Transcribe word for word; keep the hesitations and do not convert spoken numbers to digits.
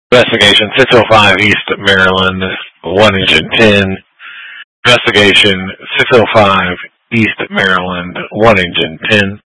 Investigation six oh five East Maryland, one Engine ten. Investigation six oh five East Maryland, one Engine ten.